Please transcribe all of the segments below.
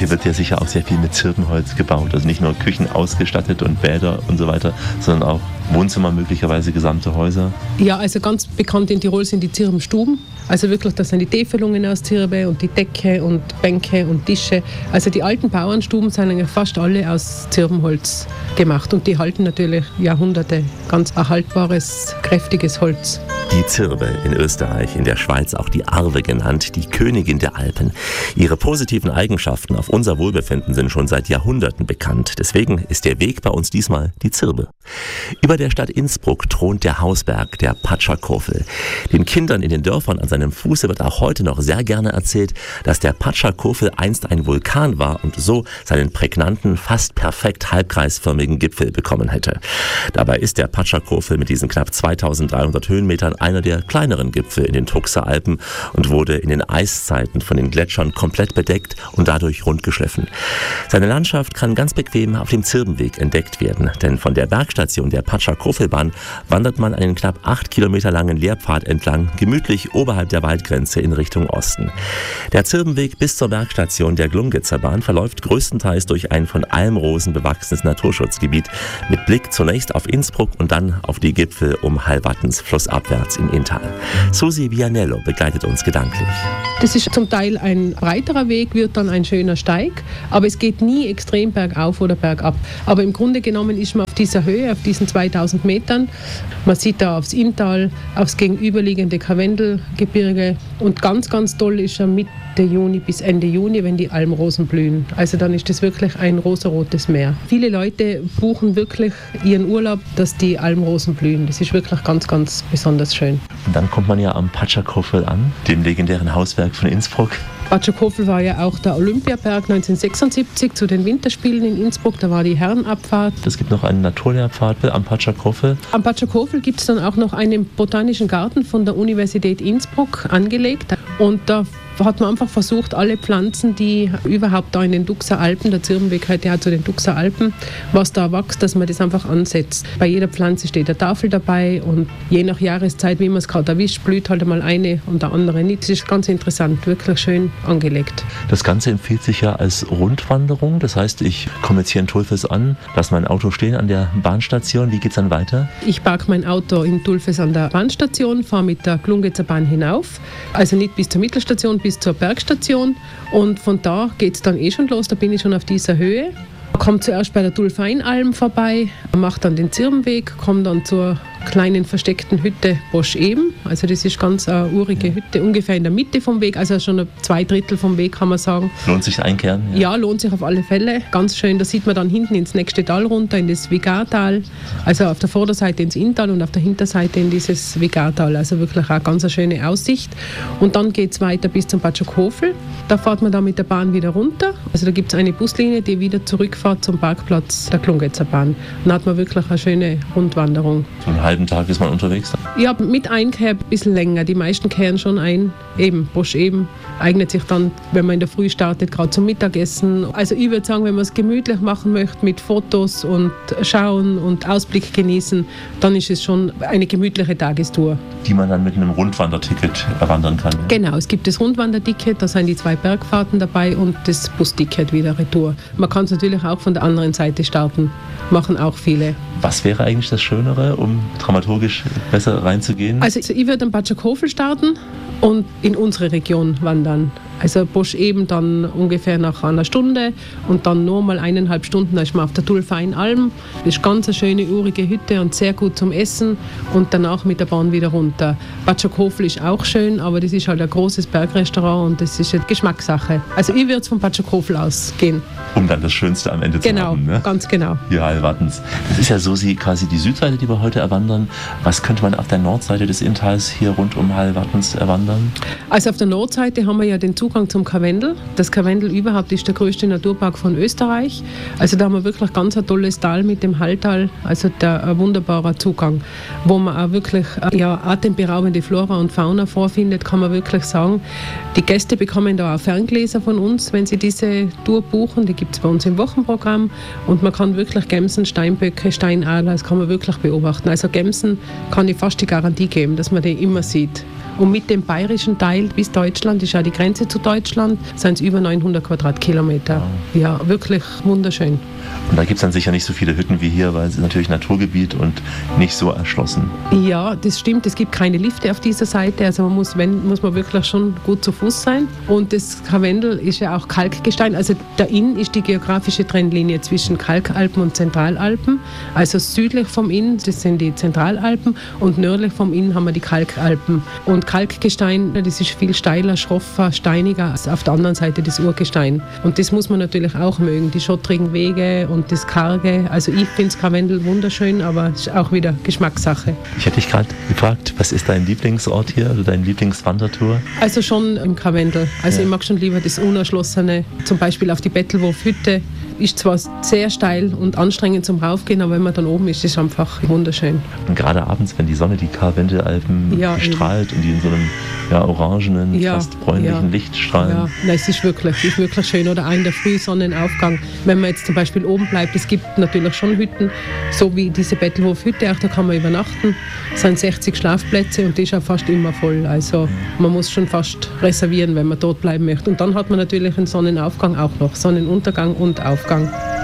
Hier wird ja sicher auch sehr viel mit Zirbenholz gebaut. Also nicht nur Küchen ausgestattet und Bäder und so weiter, sondern auch Wohnzimmer, möglicherweise gesamte Häuser. Ja, also ganz bekannt in Tirol sind die Zirbenstuben. Also wirklich, das sind die Täfelungen aus Zirbe und die Decke und Bänke und Tische. Also die alten Bauernstuben sind eigentlich fast alle aus Zirbenholz gemacht und die halten natürlich Jahrhunderte. Ganz erhaltbares, kräftiges Holz. Die Zirbe in Österreich, in der Schweiz auch die Arve genannt, die Königin der Alpen. Ihre positiven Eigenschaften auf unser Wohlbefinden sind schon seit Jahrhunderten bekannt. Deswegen ist der Weg bei uns diesmal die Zirbe. Über der Stadt Innsbruck thront der Hausberg, der Patschakofel. Den Kindern in den Dörfern an seinem Fuße wird auch heute noch sehr gerne erzählt, dass der Patschakofel einst ein Vulkan war und so seinen prägnanten, fast perfekt halbkreisförmigen Gipfel bekommen hätte. Dabei ist der Patschakofel mit diesen knapp 2300 Höhenmetern einer der kleineren Gipfel in den Truxer Alpen und wurde in den Eiszeiten von den Gletschern komplett bedeckt und dadurch rundgeschliffen. Seine Landschaft kann ganz bequem auf dem Zirbenweg entdeckt werden, denn von der Bergstation der Patschakofelbahn wandert man einen knapp 8 Kilometer langen Lehrpfad entlang, gemütlich oberhalb der Waldgrenze in Richtung Osten. Der Zirbenweg bis zur Bergstation der Glungitzer Bahn verläuft größtenteils durch ein von Almrosen bewachsenes Naturschutzgebiet mit Blick zunächst auf Innsbruck und dann auf die Gipfel um Hallwattens flussabwärts im Inntal. Susi Vianello begleitet uns gedanklich. Das ist zum Teil ein breiterer Weg, wird dann ein schöner Steig, aber es geht nie extrem bergauf oder bergab. Aber im Grunde genommen ist man auf dieser Höhe, auf diesen 2000 Metern. Man sieht da aufs Inntal, aufs gegenüberliegende Karwendelgebirge und ganz, ganz toll ist er Mitte Juni bis Ende Juni, wenn die Almrosen blühen. Also dann ist das wirklich ein rosarotes Meer. Viele Leute buchen wirklich ihren Urlaub, dass die Almrosen blühen. Das ist wirklich ganz, ganz besonders schön. Und dann kommt man ja am Patschakofel an, dem legendären Hausberg von Innsbruck. Patschakofel war ja auch der Olympiaberg 1976 zu den Winterspielen in Innsbruck. Da war die Herrenabfahrt. Es gibt noch einen Naturlehrpfad am Patschakofel. Am Patschakofel gibt es dann auch noch einen botanischen Garten von der Universität Innsbruck angelegt. Und da hat man einfach versucht, alle Pflanzen, die überhaupt da in den Duxer Alpen, der Zirbenweg gehört ja zu den Duxer Alpen, was da wächst, dass man das einfach ansetzt. Bei jeder Pflanze steht eine Tafel dabei und je nach Jahreszeit, wie man es gerade erwischt, blüht halt einmal eine und der andere nicht. Das ist ganz interessant, wirklich schön angelegt. Das Ganze empfiehlt sich ja als Rundwanderung. Das heißt, ich komme jetzt hier in Tulfes an, lasse mein Auto stehen an der Bahnstation. Wie geht es dann weiter? Ich parke mein Auto in Tulfes an der Bahnstation, fahre mit der Glungitzer Bahn hinauf. Also nicht bis zur Mittelstation, bis zur Bergstation. Und von da geht es dann schon los. Da bin ich schon auf dieser Höhe. Komme zuerst bei der Dulfeinalm vorbei, mache dann den Zirbenweg, komme dann zur kleinen versteckten Hütte Bosch Eben. Also das ist ganz eine urige Hütte, ungefähr in der Mitte vom Weg, also schon 2/3 vom Weg, kann man sagen. Lohnt sich einkehren? Ja, lohnt sich auf alle Fälle. Ganz schön, da sieht man dann hinten ins nächste Tal runter, in das Vigartal. Also auf der Vorderseite ins Inntal und auf der Hinterseite in dieses Vigartal. Also wirklich auch ganz eine schöne Aussicht. Und dann geht es weiter bis zum Patschakofel. Da fährt man dann mit der Bahn wieder runter. Also da gibt es eine Buslinie, die wieder zurückfährt zum Parkplatz der Glungitzer Bahn. Dann hat man wirklich eine schöne Rundwanderung. So einen halben Tag ist man unterwegs? Ja, mit Einkehr ein bisschen länger. Die meisten kehren schon ein. Eben, Bosch Eben eignet sich dann, wenn man in der Früh startet, gerade zum Mittagessen. Also ich würde sagen, wenn man es gemütlich machen möchte, mit Fotos und Schauen und Ausblick genießen, dann ist es schon eine gemütliche Tagestour. Die man dann mit einem Rundwanderticket erwandern kann? Ja? Genau, es gibt das Rundwanderticket, da sind die 2 Bergfahrten dabei und das Busticket wieder retour. Man kann es natürlich auch von der anderen Seite starten, machen auch viele. Was wäre eigentlich das Schönere, um dramaturgisch besser reinzugehen? Also ich würde am Patschakofel starten und in unsere Region wandern. Also Bosch Eben dann ungefähr nach einer Stunde und dann nur mal 1,5 Stunden, da ist man auf der Dulfeinalm. Das ist ganz eine schöne, urige Hütte und sehr gut zum Essen und danach mit der Bahn wieder runter. Patschakofel ist auch schön, aber das ist halt ein großes Bergrestaurant und das ist eine Geschmackssache. Also ich würde es vom Patschakofel ausgehen. Um dann das Schönste am Ende zu haben. Genau, ne? Ganz genau. Ja, Hallwattens. Das ist ja so quasi die Südseite, die wir heute erwandern. Was könnte man auf der Nordseite des Inntals hier rund um Hallwattens erwandern? Also auf der Nordseite haben wir ja den Zugang zum Karwendel. Das Karwendel überhaupt ist der größte Naturpark von Österreich. Also da haben wir wirklich ganz ein tolles Tal mit dem Halltal, also ein wunderbarer Zugang, wo man auch wirklich atemberaubende Flora und Fauna vorfindet, kann man wirklich sagen. Die Gäste bekommen da auch Ferngläser von uns, wenn sie diese Tour buchen. Die gibt es bei uns im Wochenprogramm und man kann wirklich Gämsen, Steinböcke, Steinadler, das kann man wirklich beobachten. Also Gämsen kann ich fast die Garantie geben, dass man die immer sieht. Und mit dem bayerischen Teil bis Deutschland, ist ja die Grenze zu Deutschland, sind es über 900 Quadratkilometer. Wow. Ja, wirklich wunderschön. Und da gibt es dann sicher nicht so viele Hütten wie hier, weil es ist natürlich Naturgebiet und nicht so erschlossen. Ja, das stimmt. Es gibt keine Lifte auf dieser Seite. Also muss man wirklich schon gut zu Fuß sein. Und das Karwendel ist ja auch Kalkgestein. Also der Inn ist die geografische Trennlinie zwischen Kalkalpen und Zentralalpen. Also südlich vom Inn, das sind die Zentralalpen, und nördlich vom Inn haben wir die Kalkalpen. Und Kalkgestein, das ist viel steiler, schroffer, steiniger als auf der anderen Seite das Urgestein. Und das muss man natürlich auch mögen, die schottrigen Wege und das Karge. Also ich finde das Karwendel wunderschön, aber es ist auch wieder Geschmackssache. Ich hätte dich gerade gefragt, was ist dein Lieblingsort hier oder deine Lieblingswandertour? Also schon im Karwendel. Also ich mag schon lieber das Unerschlossene, zum Beispiel auf die Bettelwurfhütte. Ist zwar sehr steil und anstrengend zum Raufgehen, aber wenn man dann oben ist, ist es einfach wunderschön. Und gerade abends, wenn die Sonne die Karwendelalpen bestrahlt und die in so einem orangenen, fast bräunlichen Licht strahlen. Ja, nein, es ist wirklich schön. Oder auch in der Frühsonnenaufgang. Wenn man jetzt zum Beispiel oben bleibt, es gibt natürlich schon Hütten, so wie diese Bettelwurfhütte, auch da kann man übernachten. Es sind 60 Schlafplätze und die ist auch fast immer voll. Also man muss schon fast reservieren, wenn man dort bleiben möchte. Und dann hat man natürlich einen Sonnenaufgang auch noch, Sonnenuntergang und Aufgang.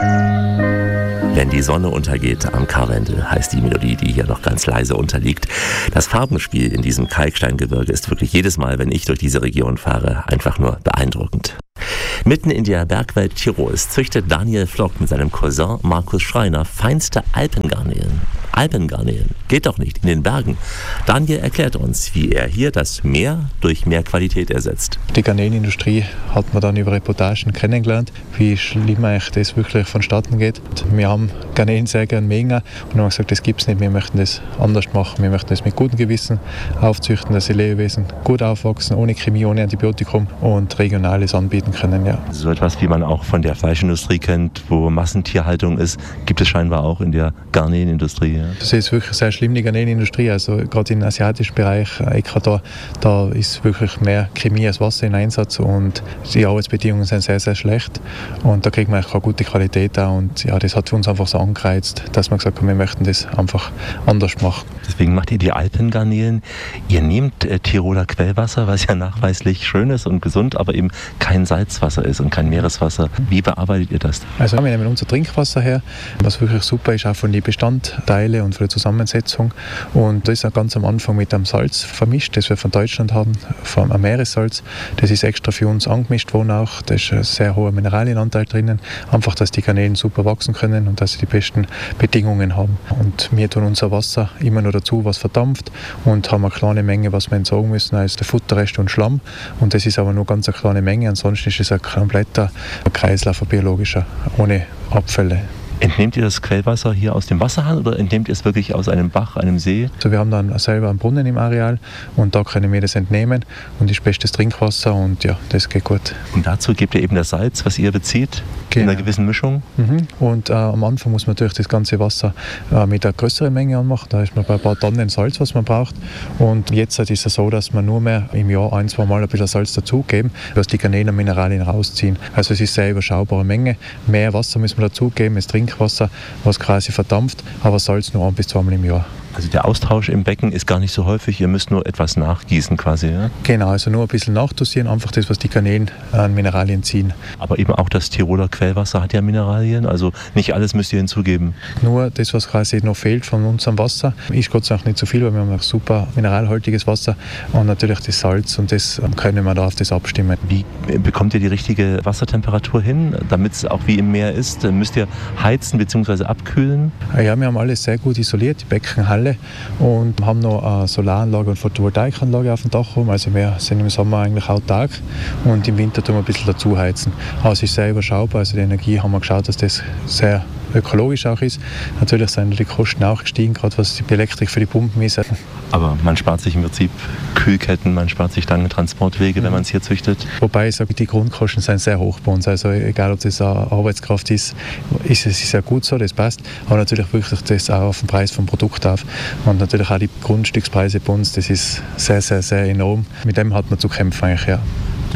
Wenn die Sonne untergeht am Karwendel, heißt die Melodie, die hier noch ganz leise unterliegt. Das Farbenspiel in diesem Kalksteingebirge ist wirklich jedes Mal, wenn ich durch diese Region fahre, einfach nur beeindruckend. Mitten in der Bergwelt Tirols züchtet Daniel Flock mit seinem Cousin Markus Schreiner feinste Alpengarnelen. Alpengarnelen geht doch nicht in den Bergen. Daniel erklärt uns, wie er hier das Meer durch mehr Qualität ersetzt. Die Garnelenindustrie hat man dann über Reportagen kennengelernt, wie schlimm eigentlich das wirklich vonstatten geht. Wir haben Garnelen sehr gerne mögen und haben gesagt, das gibt es nicht, wir möchten das anders machen. Wir möchten das mit gutem Gewissen aufzüchten, dass die Lebewesen gut aufwachsen, ohne Chemie, ohne Antibiotikum und Regionales anbieten können. Ja. So etwas, wie man auch von der Fleischindustrie kennt, wo Massentierhaltung ist, gibt es scheinbar auch in der Garnelenindustrie. Ja. Das ist wirklich sehr schlimm, die Garnelenindustrie. Also gerade im asiatischen Bereich, Ecuador, da ist wirklich mehr Chemie als Wasser in Einsatz und die Arbeitsbedingungen sind sehr, sehr schlecht. Und da kriegt man eigentlich keine gute Qualität auch. Und ja, das hat für uns einfach so angereizt, dass wir gesagt haben, wir möchten das einfach anders machen. Deswegen macht ihr die Alpengarnelen. Ihr nehmt Tiroler Quellwasser, was ja nachweislich schön ist und gesund, aber eben kein Salzwasser ist und kein Meereswasser. Wie bearbeitet ihr das? Also wir nehmen unser Trinkwasser her, was wirklich super ist, auch von den Bestandteilen und von der Zusammensetzung. Und das ist auch ganz am Anfang mit einem Salz vermischt, das wir von Deutschland haben, vom Meeressalz. Das ist extra für uns angemischt worden auch. Da ist ein sehr hoher Mineralienanteil drinnen. Einfach, dass die Garnelen super wachsen können und dass sie die besten Bedingungen haben. Und wir tun unser Wasser immer nur dazu, was verdampft und haben eine kleine Menge, was wir entsorgen müssen, als der Futterrest und Schlamm. Und das ist aber nur ganz eine kleine Menge. Ansonsten ist es ein kompletter Kreislauf, ein biologischer, ohne Abfälle. Entnehmt ihr das Quellwasser hier aus dem Wasserhahn oder entnehmt ihr es wirklich aus einem Bach, einem See? Also wir haben dann selber einen Brunnen im Areal und da können wir das entnehmen und ist bestes Trinkwasser und ja, das geht gut. Und dazu gebt ihr eben das Salz, was ihr bezieht, in einer gewissen Mischung? Und am Anfang muss man natürlich das ganze Wasser mit einer größeren Menge anmachen. Da ist man bei ein paar Tonnen Salz, was man braucht. Und jetzt ist es so, dass man nur mehr im Jahr 1-2 Mal ein bisschen Salz dazugeben, dass die Garnelen Mineralien rausziehen. Also es ist sehr überschaubare Menge. Mehr Wasser müssen wir dazugeben, das Trinkwasser, was quasi verdampft, aber Salz nur 1-2 Mal im Jahr. Also der Austausch im Becken ist gar nicht so häufig, ihr müsst nur etwas nachgießen quasi, ja? Genau, also nur ein bisschen nachdosieren, einfach das, was die Garnelen an Mineralien ziehen. Aber eben auch das Tiroler Quellwasser hat ja Mineralien, also nicht alles müsst ihr hinzugeben. Nur das, was quasi noch fehlt von unserem Wasser, ist Gott sei Dank nicht so viel, weil wir haben auch super mineralhaltiges Wasser und natürlich das Salz und das können wir da auf das abstimmen. Wie bekommt ihr die richtige Wassertemperatur hin, damit es auch wie im Meer ist? Müsst ihr heizen bzw. abkühlen? Ja, wir haben alles sehr gut isoliert, die Beckenhalle, und haben noch eine Solaranlage und Photovoltaikanlage auf dem Dach rum. Also wir sind im Sommer eigentlich autark und im Winter tun wir ein bisschen dazu heizen. Aber es ist sehr überschaubar, also die Energie haben wir geschaut, dass das sehr ökologisch auch ist. Natürlich sind die Kosten auch gestiegen, gerade was die Elektrik für die Pumpen ist. Aber man spart sich im Prinzip Kühlketten, man spart sich lange Transportwege, wenn man es hier züchtet. Wobei ich sage, die Grundkosten sind sehr hoch bei uns. Also egal, ob das eine Arbeitskraft ist es sehr gut so, das passt. Aber natürlich wirklich das auch auf den Preis vom Produkt auf. Und natürlich auch die Grundstückspreise bei uns, das ist sehr, sehr, sehr enorm. Mit dem hat man zu kämpfen eigentlich, ja.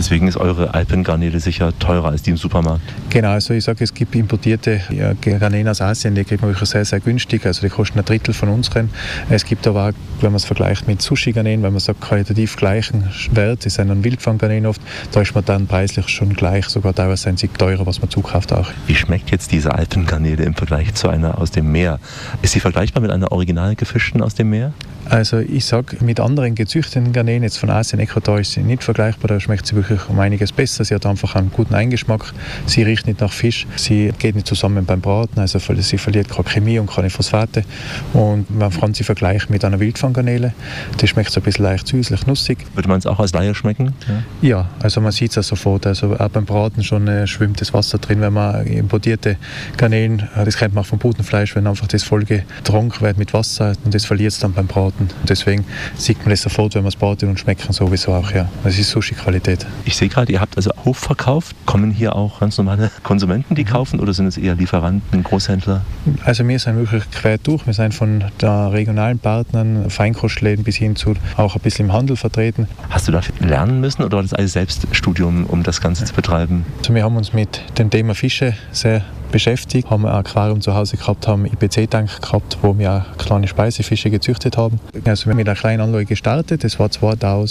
Deswegen ist eure Alpengarnele sicher teurer als die im Supermarkt. Genau, also ich sage, es gibt importierte Garnelen aus Asien, die kriegt man wirklich sehr, sehr günstig, also die kosten ein Drittel von unseren. Es gibt aber auch, wenn man es vergleicht mit Sushi-Garnelen, wenn man sagt, qualitativ gleichen Wert, das sind dann Wildfanggarnelen oft, da ist man dann preislich schon gleich, sogar teilweise sind sie teurer, was man zukauft auch. Wie schmeckt jetzt diese Alpengarnele im Vergleich zu einer aus dem Meer? Ist sie vergleichbar mit einer original gefischten aus dem Meer? Also ich sage, mit anderen gezüchteten Garnelen, jetzt von Asien, Ecuador, ist sie nicht vergleichbar, da schmeckt sie wirklich um einiges besser. Sie hat einfach einen guten Eingeschmack, sie riecht nicht nach Fisch, sie geht nicht zusammen beim Braten, also sie verliert keine Chemie und keine Phosphate. Und man kann sie vergleichen mit einer Wildfanggarnele, die schmeckt so ein bisschen leicht süßlich, nussig. Würde man es auch als Laie schmecken? Ja, also man sieht es ja sofort, also auch beim Braten schon schwimmt das Wasser drin, wenn man importierte Garnelen, das kennt man auch vom Putenfleisch, wenn einfach das voll getrunken wird mit Wasser und das verliert es dann beim Braten. Deswegen sieht man das sofort, wenn man es bratet und schmecken sowieso auch, ja. Das ist Sushi-Qualität. Ich sehe gerade, ihr habt also Hofverkauf. Kommen hier auch ganz normale Konsumenten, die kaufen, oder sind es eher Lieferanten, Großhändler? Also wir sind wirklich quer durch. Wir sind von der regionalen Partnern, Feinkostläden bis hin zu auch ein bisschen im Handel vertreten. Hast du dafür lernen müssen oder war das alles Selbststudium, um das Ganze zu betreiben? Also wir haben uns mit dem Thema Fische sehr beschäftigt, haben ein Aquarium zu Hause gehabt, haben IPC-Tank gehabt, wo wir auch kleine Speisefische gezüchtet haben. Also wir haben mit einer kleinen Anlage gestartet, das war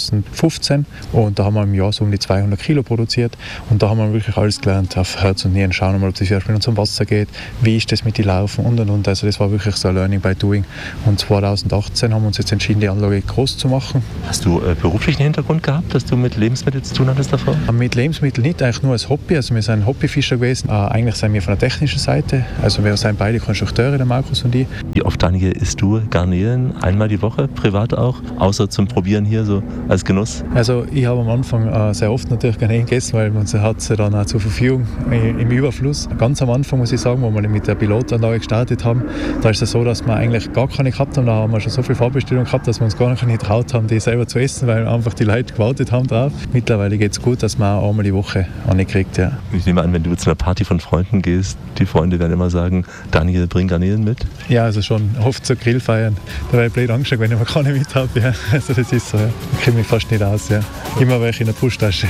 2015 und da haben wir im Jahr so um die 200 Kilo produziert und da haben wir wirklich alles gelernt, auf Herz und Nieren, schauen wir mal, ob das erstmal zum Wasser geht, wie ist das mit den Larven und. Also das war wirklich so ein Learning by Doing und 2018 haben wir uns jetzt entschieden, die Anlage groß zu machen. Hast du beruflichen Hintergrund gehabt, dass du mit Lebensmitteln zu tun hattest davor? Mit Lebensmitteln nicht, eigentlich nur als Hobby, also wir sind Hobbyfischer gewesen, eigentlich sind wir von der technischen Seite, also wir sind beide Konstrukteure, der Markus und ich. Wie oft, Daniel, isst du Garnelen? Einmal die Woche, privat auch, außer zum Probieren hier so als Genuss? Also ich habe am Anfang sehr oft natürlich Garnelen gegessen, weil man hat sie dann auch zur Verfügung im Überfluss. Ganz am Anfang muss ich sagen, wo wir mit der Pilotanlage gestartet haben, da ist es so, dass wir eigentlich gar keine gehabt haben, da haben wir schon so viel Vorbestellungen gehabt, dass wir uns gar nicht getraut haben, die selber zu essen, weil einfach die Leute gewartet haben drauf. Mittlerweile geht es gut, dass man auch einmal die Woche ankriegt, ja. Ich nehme an, wenn du zu einer Party von Freunden gehst, die Freunde werden immer sagen, Daniel, bring Garnelen mit? Ja, also schon oft so Grillfeiern. Da werde ich blöd angeschaut, wenn ich mal keine mit habe. Ja. Also das ist so, ja. Ich kenne mich fast nicht aus. Ja. Immer welche in der Brusttasche.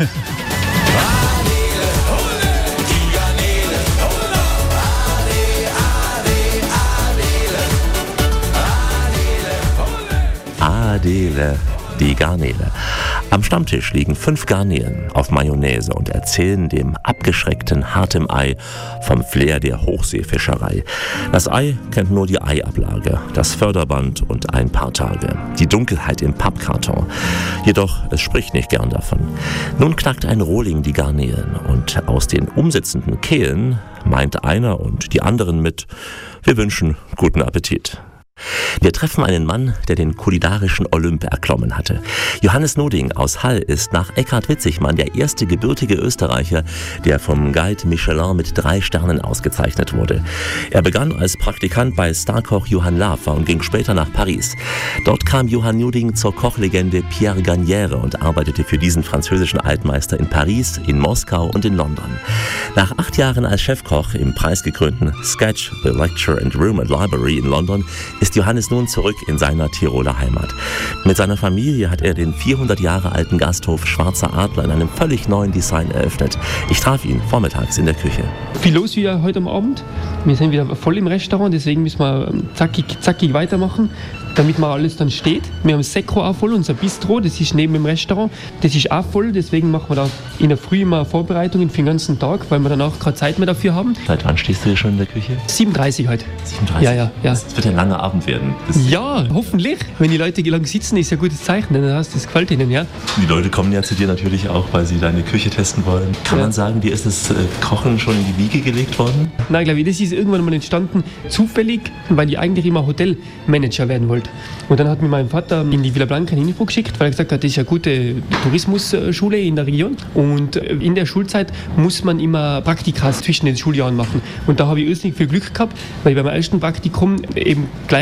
Adele, die Garnele. Am Stammtisch liegen 5 Garnelen auf Mayonnaise und erzählen dem abgeschreckten hartem Ei vom Flair der Hochseefischerei. Das Ei kennt nur die Eiablage, das Förderband und ein paar Tage. Die Dunkelheit im Pappkarton. Jedoch, es spricht nicht gern davon. Nun knackt ein Rohling die Garnelen und aus den umsitzenden Kehlen meint einer und die anderen mit: Wir wünschen guten Appetit. Wir treffen einen Mann, der den kulinarischen Olymp erklommen hatte. Johannes Noding aus Hall ist nach Eckhard Witzigmann der erste gebürtige Österreicher, der vom Guide Michelin mit 3 Sternen ausgezeichnet wurde. Er begann als Praktikant bei Starkoch Johann Lafer und ging später nach Paris. Dort kam Johann Noding zur Kochlegende Pierre Gagnère und arbeitete für diesen französischen Altmeister in Paris, in Moskau und in London. Nach 8 Jahren als Chefkoch im preisgekrönten Sketch, The Lecture and Room and Library in London ist Johannes nun zurück in seiner Tiroler Heimat. Mit seiner Familie hat er den 400 Jahre alten Gasthof Schwarzer Adler in einem völlig neuen Design eröffnet. Ich traf ihn vormittags in der Küche. Viel los wie heute am Abend. Wir sind wieder voll im Restaurant, deswegen müssen wir zackig weitermachen, damit mal alles dann steht. Wir haben das Sekro auch voll, unser Bistro, das ist neben dem Restaurant. Das ist auch voll, deswegen machen wir da in der Früh immer Vorbereitungen für den ganzen Tag, weil wir danach keine Zeit mehr dafür haben. Seit wann stehst du hier schon in der Küche? 7:30 heute. 7:30? Ja. Das wird ein langer Abend werden. Ja, hoffentlich. Wenn die Leute lang sitzen, ist ja ein gutes Zeichen, dann heißt das gefällt ihnen, ja. Die Leute kommen ja zu dir natürlich auch, weil sie deine Küche testen wollen. Kann man sagen, dir ist das Kochen schon in die Wiege gelegt worden? Nein, glaube ich, das ist irgendwann mal entstanden, zufällig, weil ich eigentlich immer Hotelmanager werden wollte. Und dann hat mir mein Vater in die Villa Blanca in Innsbruck geschickt, weil er gesagt hat, das ist eine gute Tourismusschule in der Region. Und in der Schulzeit muss man immer Praktika zwischen den Schuljahren machen. Und da habe ich irrsinnig viel Glück gehabt, weil ich beim ersten Praktikum eben gleich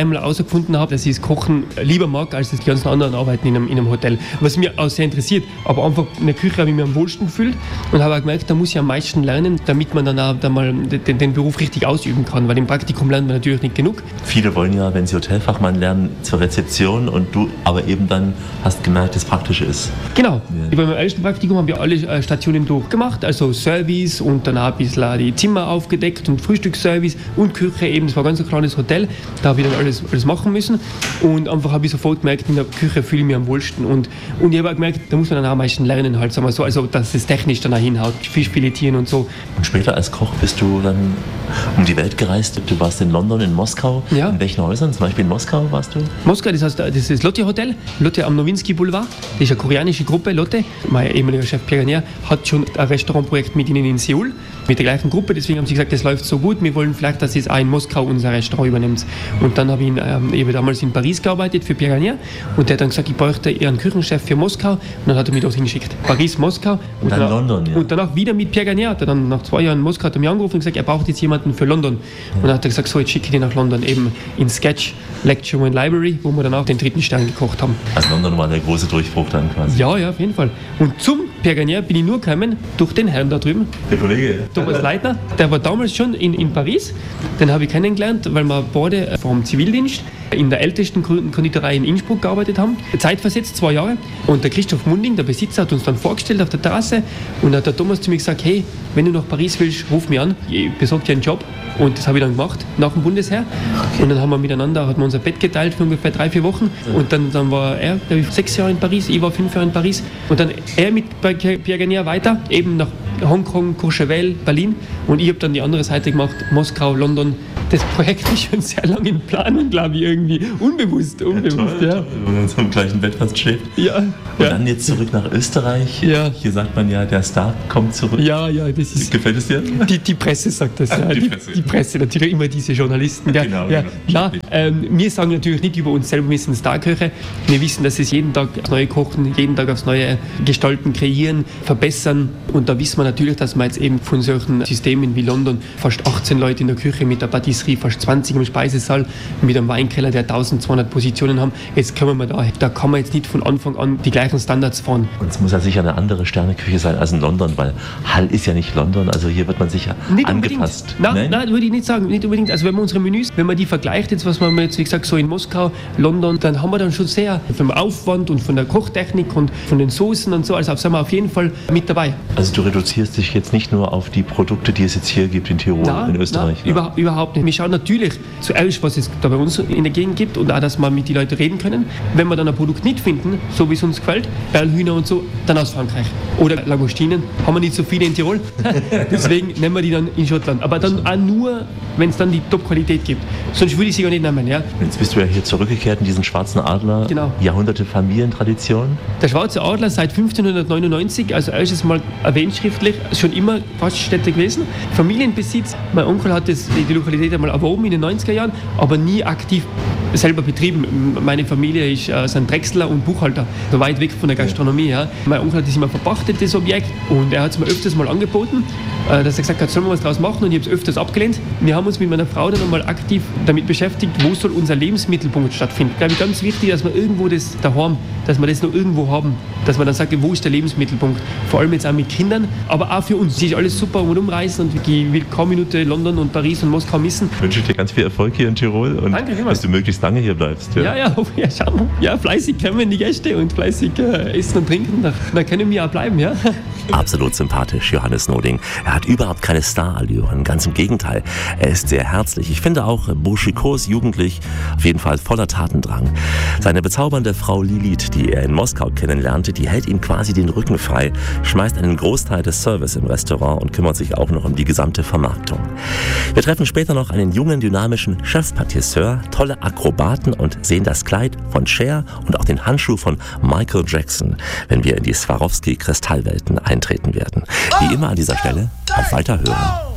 einmal herausgefunden habe, dass ich das Kochen lieber mag, als die ganzen anderen Arbeiten in einem Hotel. Was mich auch sehr interessiert. Aber einfach in der Küche habe ich mich am wohlsten gefühlt und habe auch gemerkt, da muss ich am meisten lernen, damit man dann auch mal den Beruf richtig ausüben kann. Weil im Praktikum lernt man natürlich nicht genug. Viele wollen ja, wenn sie Hotelfachmann lernen, zur Rezeption und du aber eben dann hast gemerkt, das Praktische ist. Genau. Ja. Bei meinem ersten Praktikum haben wir alle Stationen durchgemacht, also Service und dann auch ein bisschen die Zimmer aufgedeckt und Frühstücksservice und Küche eben. Das war ein ganz kleines Hotel, da habe ich dann alles machen müssen und einfach habe ich sofort gemerkt, in der Küche fühle ich mich am wohlsten und ich habe auch gemerkt, da muss man dann auch am meisten lernen, halt, sagen wir so, also dass es technisch dann auch hinhaut, Fisch filetieren und so. Und später als Koch bist du dann um die Welt gereist, du warst in London, in Moskau, ja. In welchen Häusern, zum Beispiel in Moskau warst du? Moskau, das heißt, das ist das Lotte Hotel, Lotte am Nowinski Boulevard, das ist eine koreanische Gruppe, Lotte, mein ehemaliger Chef Pierre Garnier hat schon ein Restaurantprojekt mit ihnen in Seoul, mit der gleichen Gruppe, deswegen haben sie gesagt, das läuft so gut, wir wollen vielleicht, dass es auch in Moskau unser Restaurant übernimmt. Und dann habe ich damals in Paris gearbeitet für Pierre Garnier und der hat dann gesagt, ich bräuchte eher einen Küchenchef für Moskau und dann hat er mich dorthin geschickt. Paris, Moskau und dann London, ja. Und danach wieder mit Pierre Garnier, hat er dann nach 2 Jahren in Moskau hat er mich angerufen und gesagt, er braucht jetzt jemanden für London. Und dann hat er gesagt, so jetzt schicke ich dich nach London, eben in Sketch, Lecture and Library, wo wir dann auch den 3. Stern gekocht haben. Also London war der große Durchbruch dann quasi. Ja, auf jeden Fall. Und zum Pierre Garnier bin ich nur gekommen durch den Herrn da drüben. Der Kollege. Thomas Leitner, der war damals schon in Paris. Den habe ich kennengelernt, weil wir beide vom Zivildienst in der ältesten Konditorei in Innsbruck gearbeitet haben. Zeitversetzt 2 Jahre. Und der Christoph Munding, der Besitzer, hat uns dann vorgestellt auf der Terrasse und hat der Thomas zu mir gesagt, hey, wenn du nach Paris willst, ruf mich an, ich besorge dir einen Job. Und das habe ich dann gemacht, nach dem Bundesheer. Und dann haben wir miteinander, hat man unser Bett geteilt für ungefähr 3-4 Wochen. Und dann war er, glaube ich, 6 Jahre in Paris, ich war 5 Jahre in Paris. Und dann er mit Pierre Garnier weiter, eben nach Hongkong, Courchevel, Berlin. Und ich habe dann die andere Seite gemacht, Moskau, London. Das Projekt ist schon sehr lange in Planung, glaube ich, irgendwie. Unbewusst, toll, ja. Wenn man so im gleichen Bett fast schläft. Ja. Und dann jetzt zurück nach Österreich. Ja. Hier sagt man ja, der Star kommt zurück. Ja, das ist... Gefällt es dir? Die Presse sagt das, ja. Die Presse, natürlich immer diese Journalisten. Ja. Genau. Ja. Klar, wir sagen natürlich nicht über uns selber, wir sind Starköche. Wir wissen, dass es jeden Tag aufs Neue kochen, jeden Tag aufs Neue gestalten, kreieren, verbessern. Und da wissen wir natürlich, dass wir jetzt eben von solchen Systemen wie London fast 18 Leute in der Küche mit der Patisserie, fast 20 im Speisesaal, mit einem Weinkeller, der 1200 Positionen haben. Jetzt können wir da kann man jetzt nicht von Anfang an die gleichen Standards fahren. Und es muss ja sicher eine andere Sterneküche sein als in London, weil Hall ist ja nicht London, also hier wird man sicher nicht angepasst. Nein, würde ich nicht sagen, nicht unbedingt. Also wenn man unsere Menüs, wenn man die vergleicht, jetzt was man jetzt, wie gesagt, so in Moskau, London, dann haben wir dann schon sehr vom Aufwand und von der Kochtechnik und von den Soßen und so, also sind wir auf jeden Fall mit dabei. Also du reduzierst dich jetzt nicht nur auf die Produkte, die es jetzt hier gibt in Tirol, in Österreich? Nein, überhaupt nicht. Wir schauen natürlich zuerst, was es da bei uns in der Gegend gibt und auch, dass wir mit den Leuten reden können. Wenn wir dann ein Produkt nicht finden, so wie es uns gefällt, Perlhühner und so, dann aus Frankreich. Oder Langostinen, haben wir nicht so viele in Tirol, deswegen nehmen wir die dann in Schottland. Aber dann auch nur, wenn es dann die Top-Qualität gibt. Sonst würde ich sie gar nicht nehmen. Ja? Jetzt bist du ja hier zurückgekehrt in diesen Schwarzen Adler, genau. Jahrhunderte Familientradition. Der Schwarze Adler seit 1599, also erstes Mal erwähnt schriftlich, schon immer Gaststätte gewesen. Familienbesitz, mein Onkel hat die Lokalität einmal erworben in den 90er Jahren, aber nie aktiv selber betrieben. Meine Familie sind Drechsler und Buchhalter, so weit weg von der Gastronomie. Ja. Mein Onkel hat das immer verpachtet, das Objekt, und er hat es mir öfters mal angeboten, dass er gesagt hat, sollen wir was draus machen, und ich habe es öfters abgelehnt. Wir haben uns mit meiner Frau dann einmal aktiv damit beschäftigt, wo soll unser Lebensmittelpunkt stattfinden. Ich glaube, ganz wichtig, dass wir irgendwo das daheim, dass wir das noch irgendwo haben, dass man dann sagt, wo ist der Lebensmittelpunkt, vor allem jetzt auch mit Kindern, aber auch für uns. Es ist alles super und umreisen, und ich will kaum Minute London und Paris und Moskau missen. Ich wünsche dir ganz viel Erfolg hier in Tirol und danke, dass du möglichst lange hier bleibst. Ja, schauen. Ja, fleißig kommen die Gäste und fleißig essen und trinken, da können wir auch bleiben, ja. Absolut sympathisch, Johannes Noding. Er hat überhaupt keine Starallüren, ganz im Gegenteil. Er ist sehr herzlich. Ich finde auch burschikos, jugendlich, auf jeden Fall voller Tatendrang. Seine bezaubernde Frau Lilith, die er in Moskau kennenlernte, die hält ihm quasi den Rücken frei, schmeißt einen Großteil des Service im Restaurant und kümmert sich auch noch um die gesamte Vermarktung. Wir treffen später noch einen jungen, dynamischen Chefpatisseur, tolle Akrobaten und sehen das Kleid von Cher und auch den Handschuh von Michael Jackson, wenn wir in die Swarovski-Kristallwelten eintreten werden. Wie immer an dieser Stelle, auf Weiterhören.